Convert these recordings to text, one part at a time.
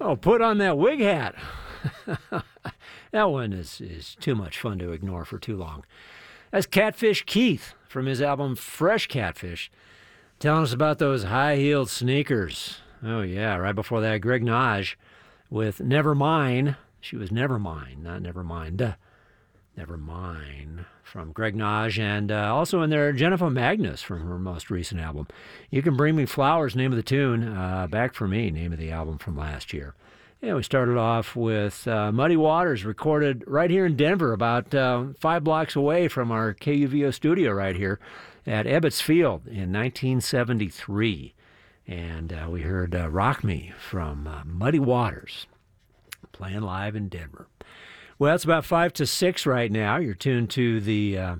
Oh, put on that wig hat. That one is too much fun to ignore for too long. That's Catfish Keith from his album Fresh Catfish, telling us about those high-heeled sneakers. Oh, yeah, right before that, Greg Nage with Nevermind. She was Nevermind, not Nevermind. Nevermind from Greg Nage, and also in there, Jennifer Magnus from her most recent album. You Can Bring Me Flowers, name of the tune. Back For Me, name of the album from last year. Yeah, we started off with Muddy Waters, recorded right here in Denver, about 5 blocks away from our KUVO studio right here at Ebbets Field in 1973. And we heard Rock Me from Muddy Waters, playing live in Denver. Well, it's about 5 to 6 right now. You're tuned to the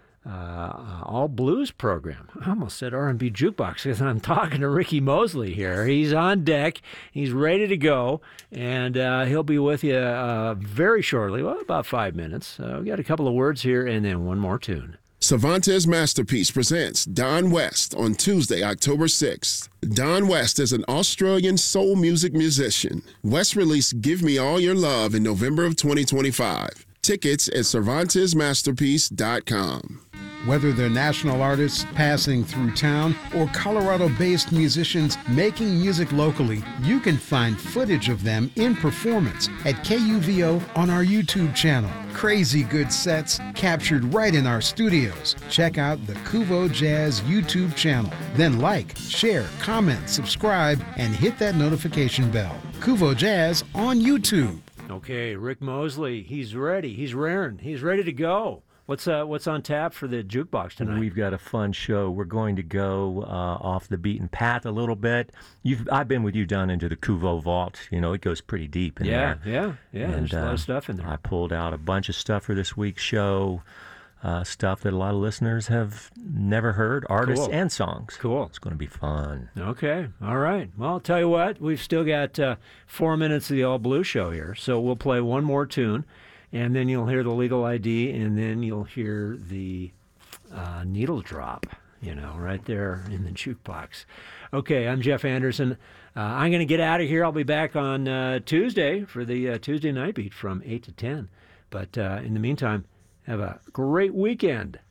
All Blues program. I almost said R&B Jukebox because I'm talking to Ricky Mosley here. He's on deck. He's ready to go, and he'll be with you very shortly, well, about 5 minutes. We got a couple of words here and then one more tune. Cervantes Masterpiece presents Don West on Tuesday, October 6th. Don West is an Australian soul music musician. West released Give Me All Your Love in November of 2025. Tickets at CervantesMasterpiece.com. Whether they're national artists passing through town or Colorado-based musicians making music locally, you can find footage of them in performance at KUVO on our YouTube channel. Crazy good sets captured right in our studios. Check out the Kuvo Jazz YouTube channel. Then like, share, comment, subscribe, and hit that notification bell. Kuvo Jazz on YouTube. Okay, Rick Mosley, he's ready. He's raring. He's ready to go. What's on tap for the jukebox tonight? We've got a fun show. We're going to go off the beaten path a little bit. I've been with you down into the Kuvo vault. You know, it goes pretty deep in there. Yeah. And, there's a lot of stuff in there. I pulled out a bunch of stuff for this week's show, stuff that a lot of listeners have never heard, artists and songs. Cool. It's going to be fun. Okay. All right. Well, I'll tell you what. We've still got 4 minutes of the All Blue show here, so we'll play one more tune. And then you'll hear the legal ID, and then you'll hear the needle drop, right there in the jukebox. Okay, I'm Jeff Anderson. I'm going to get out of here. I'll be back on Tuesday for the Tuesday Night Beat from 8 to 10. But in the meantime, have a great weekend.